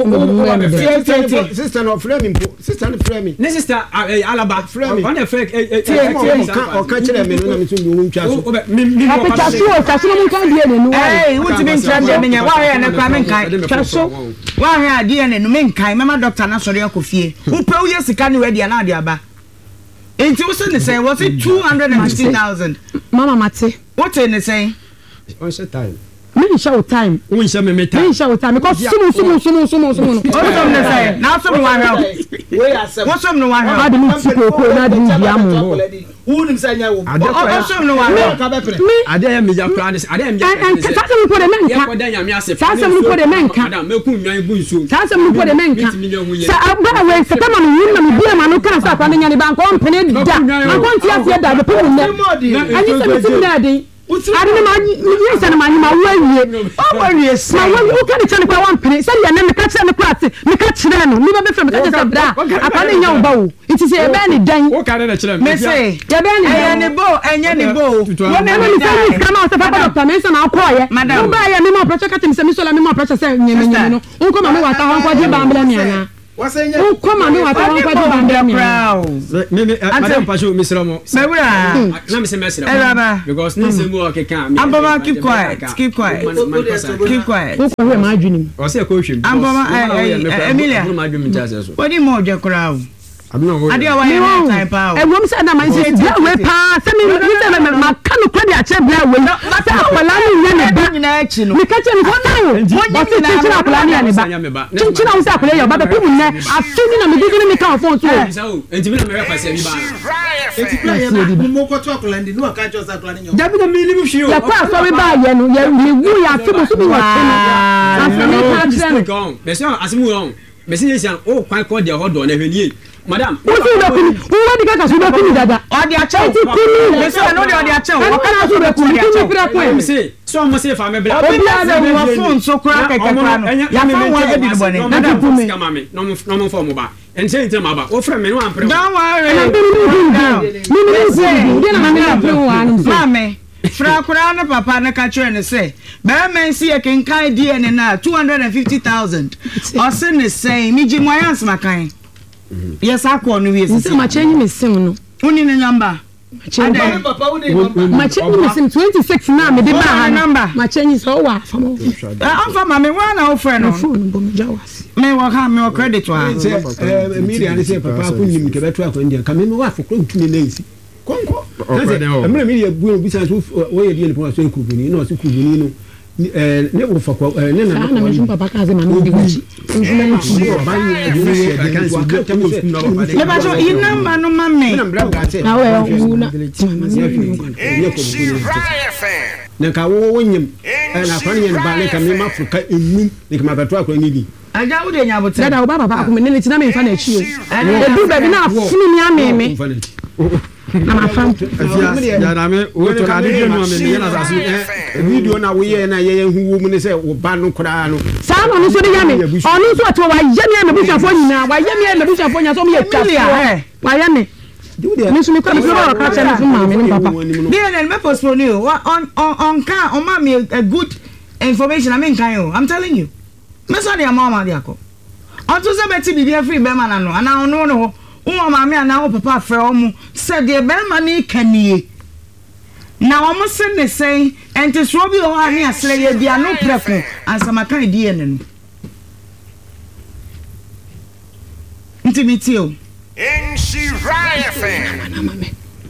sister no frɛ me sister no frɛ me ne sister alaba frɛ me on the fake o ka kyerɛ me no na me so wo ntwa so apeta so o taso mo kan die ne no wuti bi ntwa de me nya wa ya na kwa me nkai taso wa ya de ne no me nkai mama doctor na sori akofie wo pe wo ye sika ne we de na de aba enti wo se ne say was it 250,000 mama mate what in the say on set time me show time. We shall me time. Me show time because sumo. Awesome na say. Now some one help. What's some no one help? I didn't ko na di biamu. Who him say nya wo? Awesome no one help. Ade ya me ja plan this. Ade ya me ja. And sasa mu ko de menka. Ya ko da nya me ase. Sasa mu ko de menka. Madam me ku nwan bu nsu. Sasa mu ko de menka. Sa agba we se kama mu yin na mu bia ma no kan sa kwa nya ni ba ko mpene da. Akon ti asie da de pe mu ne. Anyi se mi ti na de. Ade ne ma ni se na ma ni ma wawie. O wawie se. Ma wawie o ka ni chane kwa wan pene. Se ya ne me ka chane ne kwa ate. Me ka chire no. Ni ba be fe me ka chese bra. Apa ne nya wo ba wo. Iti se e be ni dan. O ka na chire me se. Ya be ni dan. Enye ni bo. Wo ne me se ni kama o se fa doctor me se na akoye. Wo ba ya me ma pressure ka tem se mi so la me ma pressure se nyeme no. O ko ma me wa ta ho kwa je ba mbele ni ana. O come on, what I want to do. Madam Pasho, Mr. Mo. Let me say, Mr. Because Nissan work can. Amboma, keep quiet. Keep quiet. Keep quiet. Who am I dreaming? Or say a coach. Amboma, Emilia. What do you more, your crowd? I don't know. I don't know. I won't say that my sister will pass. I mean, my kind of credit, I said, we catch him one now. What is the plan? Chinchina was up there, but the people are sitting on the beginning of the phone. So, and to be America, Madam, who the guy has been putting that? Or the child, I know they are child. What can I do? Say, so I must say, if I'm a black phone, so crack, I no for mobile. And say to my back, offer me one. Don't worry, Mammy. Fra kurana papa na ka chere ne say be men see e ken kai DNA na 250,000 o se ne say mi ji mo yans makan yes akọ no we say ma change me sim no uni ne number papa uni number ma change me sim 26 na me de ba ha number ma change so wa fa mo am ma me wa na o friend no phone bo me jawas me wa ha me o credit wa media say papa ko nim ke beto akọ ndia ka me wa fa ko ntumi na nsi konko amre media bu bi san so wo ye die le so kubuni no so kubuni no ne wo fa ko ne na na me papa ka ze ma no di wuchi le ba so in number no ma me na we wu na na ka wo wonyem na fa ne ba ne ka me ma Afrika enum ne ka ma beto akọ nidi aja wo de nya botre dada wo baba ko me ne tina me fa na chi o e du ba bi na afunu mi ameme na ma fam ya na me wo to na de no me na za so video na wo ye na ye hu wo mu ne se wo ba no kura no sa no so de ya me onu so to wa ye me me bushafo nyina wa ye me bushafo nya so me ye twa wa ye me ni so me kwa me ka cha na so ma me ni papa bien me postpone you on can on ma me a good information I mean kan you I'm telling you me so de mama de akọ on to se beti bibia free be ma na no ana ono no wo ma me ana wo papa frɛ omu se de be ma ni kanie na wo mo se ne sei enti so bi o ani asere ye bia no preko ansama kan die ne no intimity o Nshira FM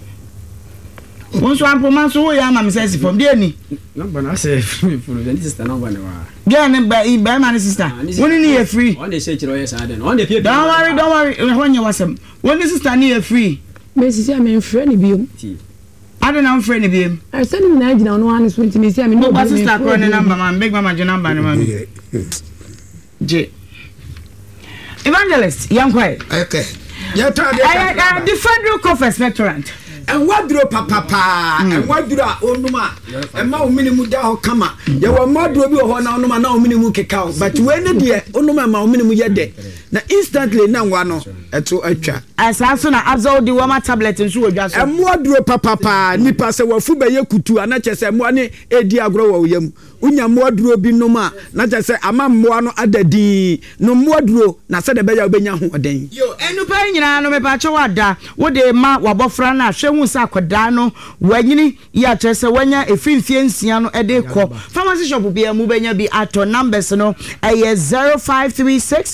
Onso ampo man so ya ma me say from dey ni number na say free for the sister number na wa yeah ne ba man sister woni ni ye free on dey say chiro yes aden on dey pay don't worry when you wasem woni sister ni ye free me sisi am en frɛ ni biom aden am frɛ ni biom I send him na gina no one so ntimi si am no ba sister call ni number man big mama je number ni man je Evangelist yankwa okay ya ta the Federal Court Inspectorate and what dro papa and what dro onuma and ma minimum da ho kama ya wa modro bi ho na onuma na minimum keka but when de onuma ma minimum ye de na instantly na nwa no eto atwa asaso na abzo di wama tablet nso odwa so and modro papa nipa se wafu be ye kutu ana chese mo ne edi agro wo yam unya modro bi noma na chese ama mo no adadi no modro na se de be ya obenya ho oden yo enupa nyina no me pa che wada wo de ma wabofra na hwe hu sa koda no wanyini ya chese wanya efimfie nsia no ede kɔ pharmacy shop bia mu benya bi ato numbers no 0536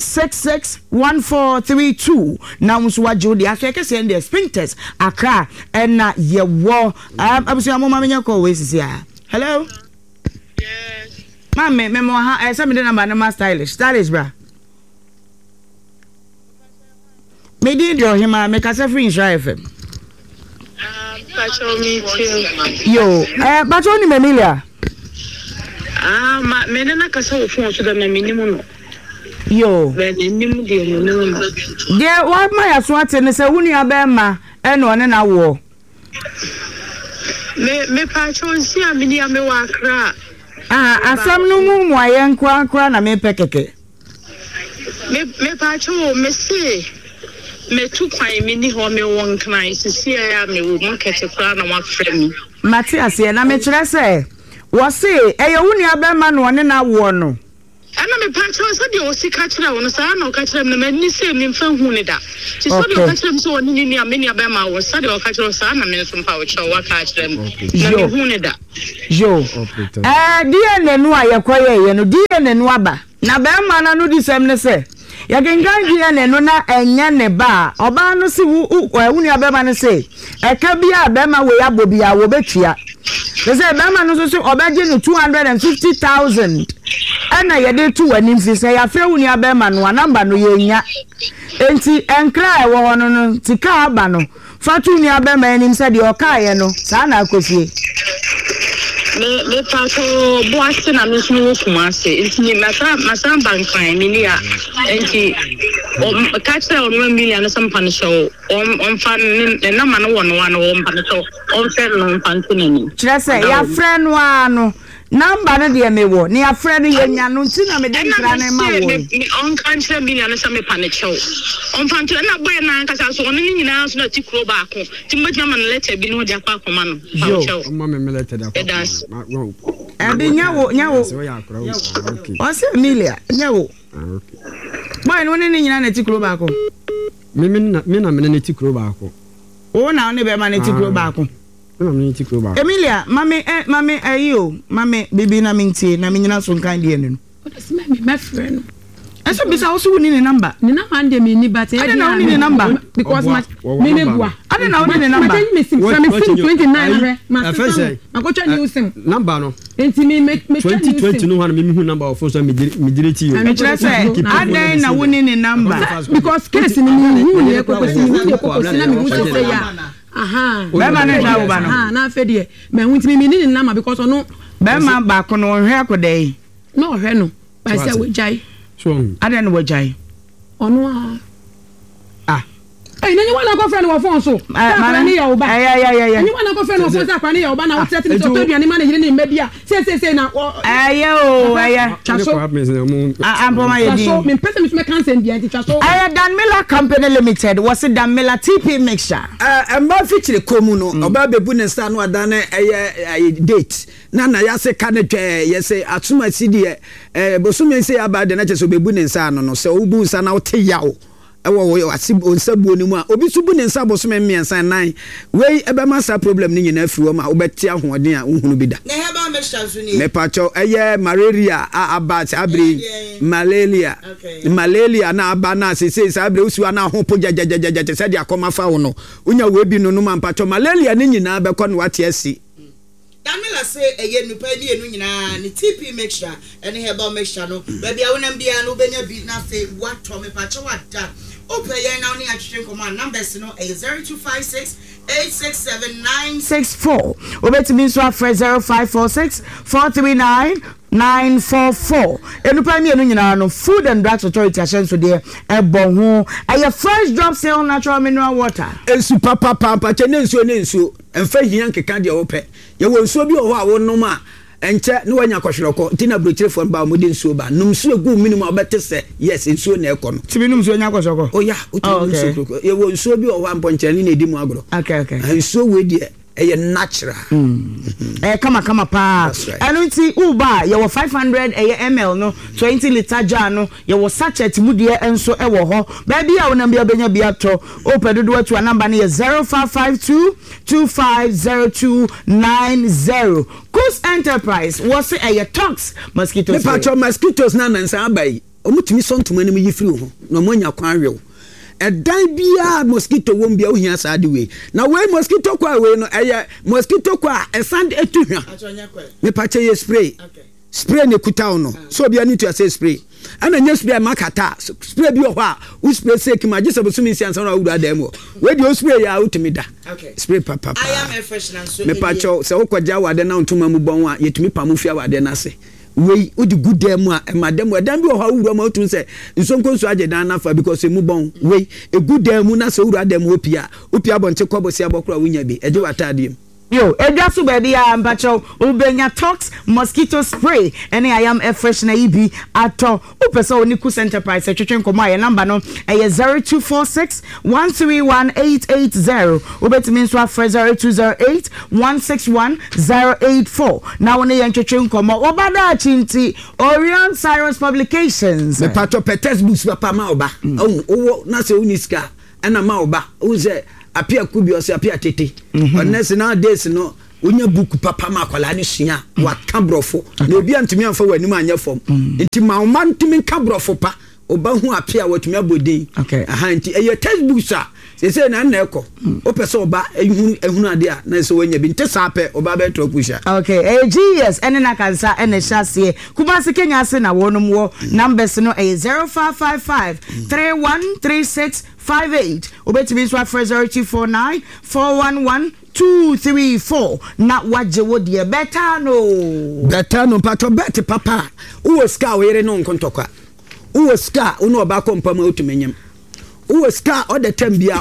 661432 na musu wajo de aso ekese and the sprinters akra na yewo abusu amoma menya ko we sisi a hello yeah Mame, memo ha, some of the number no stylish bra. Me did your him, make us a free FM. Yo, but only Memilia. Me na kasa phone so da na minimum. Yo. Minimum de no. Yeah, what my aswat ne say wuni abema e no ne na wo. Me pacho si amini ame wa kra. Asam no mu ayen kwa na me pekeke. Me pacho me see me tu kwan me ni ho me won kan sisi ya me wo market kra na wa frɛ me. Matias ye na me kyerɛ sɛ wo se eye wuni abema no ne na wo no. Ana me pacho so de o sika kyerɛ wo no sa na o ka kyerɛ me na me ni se me mfa hu ne da. Ti so de o ka kyerɛ me so oni ni ameni abema wo sa de o ka kyerɛ sa na me so mpa wo kyerɛ wa ka kyerɛ me. Na me hu ne da. Yo. DNA no ayekoye ye no DNA no aba. Na bema na no di sem ne se ya gengan DNA no na enya ne ba oba no si wuni abema ne se eka bia abema we abobia wo betua. They say bema no so obeje no 250,000 ana ye de tu wani mfi say ya frɛ wuni abema no number no ye nya enti enkra e wo no tika aba no fatu ni abema enim se de okaye no sa na akofie. Me pato boase na me so wo kumase enti ni masa bankan mi ni a enti o ka kyerɛ o 1 million some pan show on fan na ma no wono on pan show on fɛ no pan tunani kyerɛ sɛ ya frɛ no ano number no de me wo ni ya frɛ no ye nya no nti na me de nkra na ma wo me on kan kyerɛ million some pan show on fan to na boy na nkasa so on ni nyina so na ti kuro ba ko ti mbagya ma no letter bi no de akwa akoma no pan show Mama me letter da ko abi nyawo so ya akra okay o se Emilia nyawo okay boy no ni nyina na ti kuro ba ko me na me ti kuro ba ko o na ne be ma na ti kuro ba ko Emilia mame ayo mame bibi na mintie na minyina so nkan de no me friend eso bisa wo so woni ne number ni na man de me ni but I don't know ni number because my me ne bua I don't know ni number me sim 29 ma akotwa ni usim number no enti me 2020 no han me hu number of so me direct you me try say adan na woni ni number because case ni hu ye kokosi na me hu say ya aha bema ne na wo ba no aha na fe de me hu ntimi me ni number because ono bema ba ko no hwe akodai no hwe no ba say we jai so adan wo jai ono eh nani wana ko friend wo phone so ma ni ya oba nani wana ko friend wo phone sa kwa ni ya oba na wo tete to aduane ma na yire ni media say na chaso ampo ma yedi chaso me person me can send dia chaso Dan Miller Company Limited was it Dan Miller TP mixture ma feature komu no oba bebu ne sta no adane date na ya se ka ne twa ye se atuma sidie bosume se aba de na che so bebu ne sta no se obu nsa na wo te yawo ewo wasi onsabuo ni mu a obi subu ne nsa boso memmiansan nan wei ebema sa problem ni nyina afiri wo ma obeti ahoden a uhunu bi da na heba mexture so ni me pacho eye malaria about abri malaria na aba na sese abri usu na ho po jajajaja se dia koma fa wo no unya we bi no no ma pacho malaria ni nyina be ko no wate asi Dan Miller say eye nupa ni enu nyina ni TP mixture ene heba mixture no ba bia wonam bia no benya bi na say wato me pacho wada open here now ni atwetwe command numbers no 0256 867 obetimi so afre 0546 439 944 enupa mi enu nyina no Food and Drugs Authority asenso de ebon ho aye fresh drop sale natural mineral water ensu papa che ne nsuo emfa hian keka de ope ye wo nsuo bi ho a wo nom a enche ne wanya kwahwereko tina brochire fo ba mo de nsuo ba num nsuo gu minimum obete se yes nsuo na ekọ no tibi num nsuo nya kwahwereko oya nsuo ye wo nsuo bi ho ampo nche ne edi mu agro okay nsuo we de eye natural kama pa enu nti uba ye wo 500 ml no 20 liter jar no ye wo sachet mudie enso e wo ho ba bia wona bia benya bia to opedodo atu number ne 0552 250290 Kus Enterprise was a tox mosquitoes me patcho mosquitoes na nansa abai omutumi sontuma ne mu yifiri ho no monya kwan rew edan bia mosquito won bia ohia sa de we na we mosquito kwa we no mosquito kwa esand etuhwa me patcho ye spray spray ne kuta no so bia need to say spray ana nya spray makata spray bi ho a u spray sake ma gese boso mi siansa na wura dem we di o spray ya utimi da spray papa I am a freshener so me pacho se wo kwaja wade na ntuma mu bon a yetumi pamu fia wade na se we odi good dem a madam bi ho wura ma otun se nsonko so age dan na fa because mu bon we e good dem na se wura dem opia bonte kwabosi abokra wunya bi eje watade yo edasu baby mpacho ubenya tox mosquito spray ene I am a freshener ibi ato upesa oniku enterprise twetwe nkomo aye number no eye 0246 131880 ubetimi nso afre 0208 161 084 na wona ye twetwe nkomo obada chinti Orion Cyrus Publications me pato textbooks papa ma oba owo na se uniska ena ma oba uze apia kubi ose apia tete honest nowadays no unya book papa ma kwala ne sua wa kabrofo na obi antimi anfa wani ma anya fom nti ma o man timi kabrofo pa oba hu apia watumi abodin aha nti eye textbooks a se na na eko opese oba ehunu ade a na se wanya bi nti sape oba be to pusha GS ene na kansa ene hyase Kumasi Kenya ase na wonum wo numbers no 0555 313658 obetimi so afre 0249 411 234 na waje wo de betano pato bet papa uwo ska were no nkontokwa uwo ska uno oba kompa ma otumenyem uwo ska o de tambia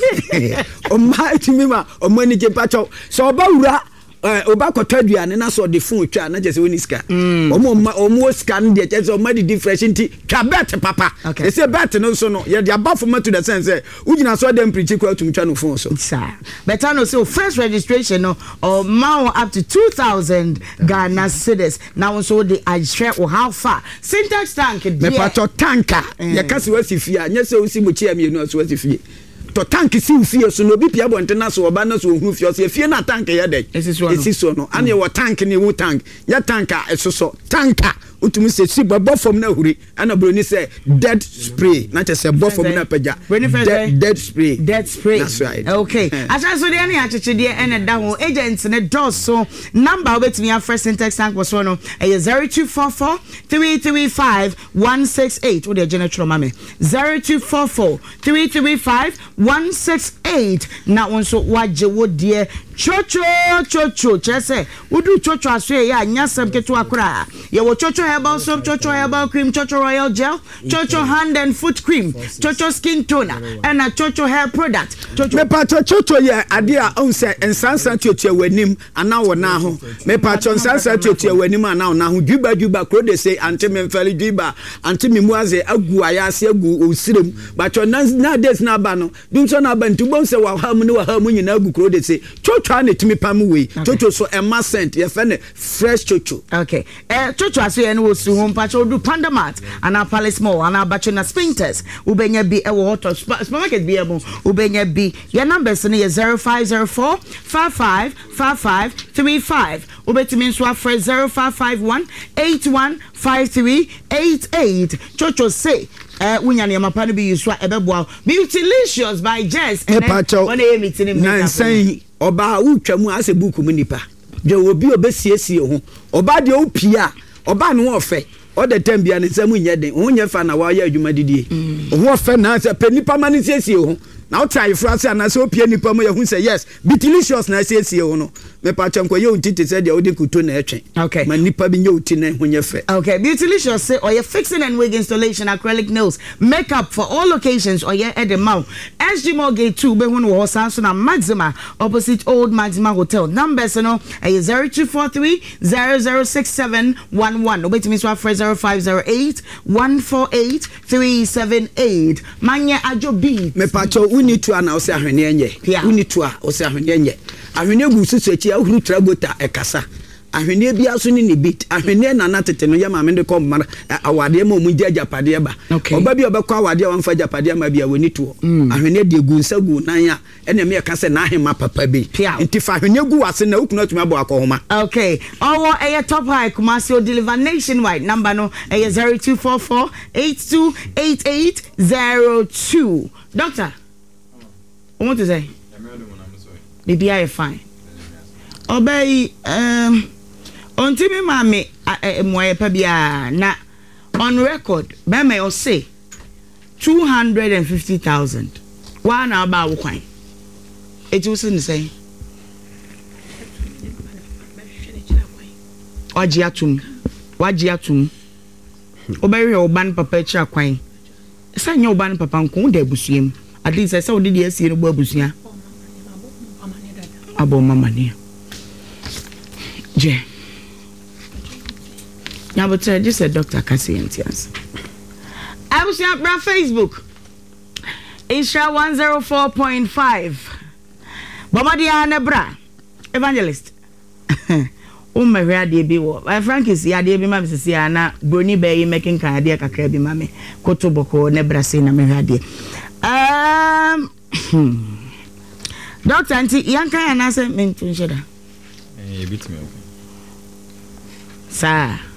oma etimima omani ke pato so oba wura oba kotadua na so de fun twa na jese woni ska omo ska no de jese oma di difference nti twa bet papa they say bet no so no ye de abafo to the sense ugina so dem preach kwa tum twa no fun so betano so first registration no or now up to 2000 Ghana cedis now so the I share or how far syntax tank me pato tanka ye kase wasifia nya se usi muchia mi no so wasifia to tank si ufie so no bi pia bonte na so oba na so hu fie so fie na tank ye de esi so no ane wo tank ni wo tank ya tanka eso tanka utumi se si babo fom na huri ana broni se dead spray na che se babo fom na paja dead spray that's right okay asa so de ane acheche de ene da ho agents ne dos so number obetimi ya first syntax tank was no 0244 335 168 wo de general mame 0244 335 168 na wonso waje wo de chocho chese udu chocho aso ya anya sam ketu akura ye wo chocho herbal soap, chocho herbal cream, chocho royal gel, chocho hand and foot cream, chocho skin toner and a chocho hair product. Me pa chocho ye ade a on say ensansan chocho wanim ana wona ho me pa ensansan chocho wanim ana wona ho juba kro de say anti me mfali juba anti me muaze agu ayase agu osirem but na days na ba no dum so na ba ntubon say wa ha mu ne wa ha mu nyina agu kro de say chocho na timi pam we chocho so emma scent ye fe ne fresh chocho okay chocho aso ye no su ho mpacho do pandamat ana palace mall ana bachina spinters ubenya bi e wo hot supermarket bi ebo ubenya bi your numbers no ye 0504 555535 ubetimi nso afre 0551 815388 chocho say unya ne mapa no bi yusua ebeboa Beautylicious by Jess and when e meeting him na say oba utwa mu ase book mu nipa je obi obesiesie ho oba de opia oba no ofe o de tambia ne samu nye den ho nye fa na wa ya adwuma didie ho ofe na se pe nipa ma ne siesie ho na o try France na se opia nipa mo ye hu say yes Beautylicious na siesie ho no me pa chanko ye untiti se de o de kuto na etwen okay ma nipa bi nye uti na ho nye fe okay Beautylicious say or you fixing and wig installation, acrylic nails, makeup for all occasions or you at the mouth SG Mortgage 2 be hu wo Samson na Maxima opposite Old Maxima Hotel numbers no 0243 006711 obetimi so afre 0508 148 378 manya ajobi me pa cho uni to na o se ahwene enye uni to o se ahwene enye ahwene gu susu echi ahuru tragota ekasa ahwene bia so ni ne bit ahwene na na tete no ya ma me de kom mara awade ma mu di ajapade ba oba bi obekọ awade wa mfa ajapade ma bia woni to ahwene de gu nsa gu nan ya ene me ka se na ahema papa bi nti fa ahwene gu wase na okunu atuma bo akọhoma okay owo eye top high Kumasi deliver nationwide number no 0244 828802 doctor what to say maybe I fine obey ontimi mami moye pa bia na on record be me o say 250,000 wa na ba wo kwan eti wo sin say waji atum obere oban papa kira kwan sanya oban papa nko da abusuam at least say we dey asie no bo abusua abo mama ne je ya but just a doctor Cassiantians abusua bra Facebook Isha 104.5 Bomadia Nebra Evangelist Umehwe ade bi wo Frank is ya ade bi ma sisi na broni be yi making kan ade kakra bi ma me kotoboko Nebra say na mehwe ade Doctor anti yankan ya na say mention sheda bit me sa